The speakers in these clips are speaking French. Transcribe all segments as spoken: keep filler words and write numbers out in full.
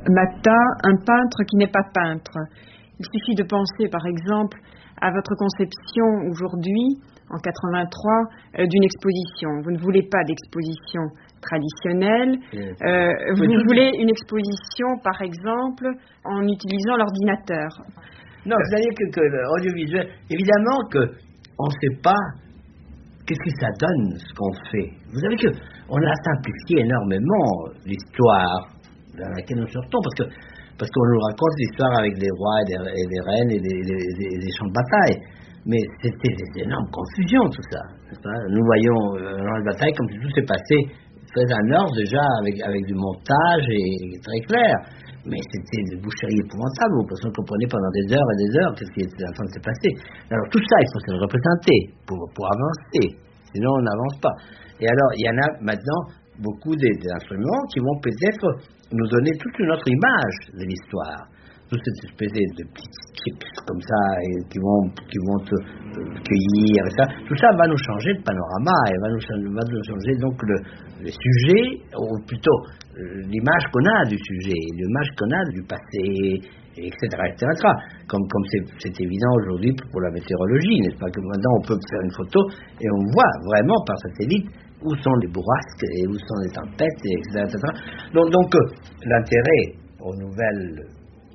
Matta, un peintre qui n'est pas peintre. Il suffit de penser, par exemple, à votre conception aujourd'hui, en quatre-vingt-trois, euh, d'une exposition. Vous ne voulez pas d'exposition traditionnelle. Euh, vous voulez une exposition, par exemple, en utilisant l'ordinateur. Non, c'est-à-dire que, que l'audiovisuel, évidemment qu'on ne sait pas qu'est-ce que ça donne, ce qu'on fait. Vous savez qu'on a simplifié énormément l'histoire dans laquelle nous sortons, parce que parce qu'on nous raconte l'histoire avec des rois et des, et des reines et des, des, des, des champs de bataille. Mais c'était des énormes confusions, tout ça. Nous voyons euh, un champ de bataille comme si tout s'est passé très en ordre déjà, avec, avec du montage et, et très clair. Mais c'était une boucherie épouvantable, où personne ne comprenait pendant des heures et des heures ce qui était en train de se passer. Alors tout ça, il faut se le représenter pour, pour avancer, sinon on n'avance pas. Et alors, il y en a maintenant beaucoup des, des instruments qui vont peut-être nous donner toute une autre image de l'histoire. Toute cette espèce de petits chips comme ça, et qui vont, qui vont te euh, cueillir, et ça. Tout ça va nous changer de panorama, et va nous, va nous changer donc le, le sujet, ou plutôt euh, l'image qu'on a du sujet, l'image qu'on a du passé, et cetera, et cetera. Comme, comme c'est, c'est évident aujourd'hui pour la météorologie, n'est-ce pas, que maintenant on peut faire une photo, et on voit vraiment par satellite où sont les bourrasques, et où sont les tempêtes, et cetera, et cetera. Donc, donc euh, l'intérêt aux nouvelles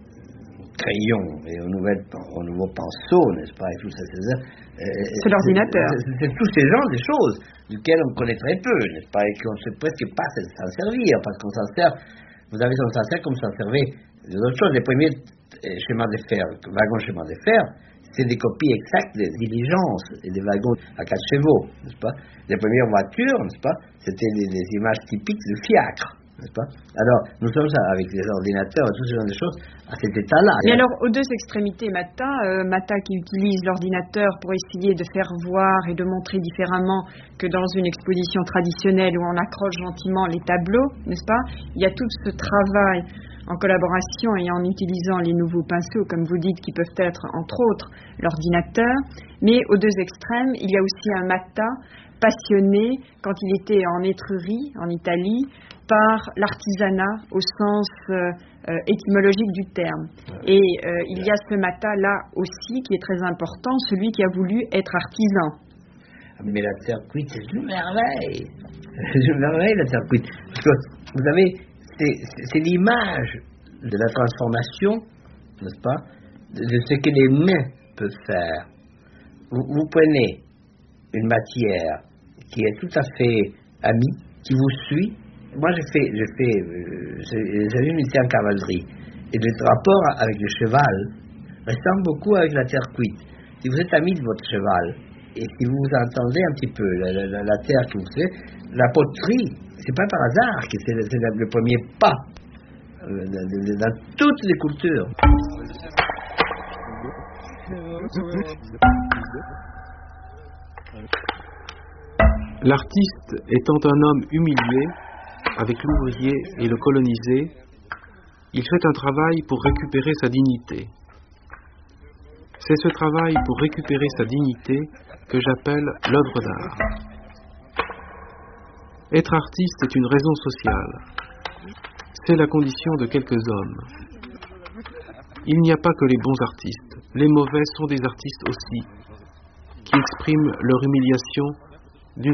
crayons et aux, nouvelles, aux nouveaux pinceaux, n'est-ce pas, et tout ça, c'est, euh, c'est l'ordinateur. C'est, c'est, c'est tous ces genres de choses duquel on connaît très peu, n'est-ce pas, et qu'on ne sait presque pas s'en servir, parce qu'on s'en sert, vous avez on s'en sert comme s'en servait des autres choses. Les premiers schémas de fer, wagons schémas de fer, c'est des copies exactes des diligences et des wagons à quatre chevaux, n'est-ce pas. Les premières voitures, n'est-ce pas, c'était des, des images typiques de fiacre, n'est-ce pas. Alors, nous sommes avec les ordinateurs et tout ce genre de choses à cet état-là. Mais alors, aux deux extrémités, Matta, euh, Matta qui utilise l'ordinateur pour essayer de faire voir et de montrer différemment que dans une exposition traditionnelle où on accroche gentiment les tableaux, n'est-ce pas, il y a tout ce travail en collaboration et en utilisant les nouveaux pinceaux, comme vous dites, qui peuvent être, entre autres, l'ordinateur. Mais aux deux extrêmes, il y a aussi un Matta passionné, quand il était en Étrurie, en Italie, par l'artisanat au sens euh, euh, étymologique du terme. Et euh, il y a ce Matta-là aussi, qui est très important, celui qui a voulu être artisan. Mais la terre cuite, c'est une merveille. C'est une merveille, la terre cuite. Parce que, vous savez, c'est, c'est l'image de la transformation, n'est-ce pas, de, de ce que les mains peuvent faire. Vous, vous prenez une matière qui est tout à fait amie, qui vous suit. Moi, j'ai fait, j'ai fait, euh, j'ai, j'ai une unité en cavalerie, et le rapport avec le cheval ressemble beaucoup avec la terre cuite. Si vous êtes ami de votre cheval, et si vous entendez un petit peu la, la, la terre que vous faites, la poterie, c'est pas par hasard que c'est le, c'est le premier pas euh, dans, dans toutes les cultures. L'artiste étant un homme humilié, avec l'ouvrier et le colonisé, il fait un travail pour récupérer sa dignité. C'est ce travail pour récupérer sa dignité que j'appelle l'œuvre d'art. Être artiste est une raison sociale. C'est la condition de quelques hommes. Il n'y a pas que les bons artistes. Les mauvais sont des artistes aussi, qui expriment leur humiliation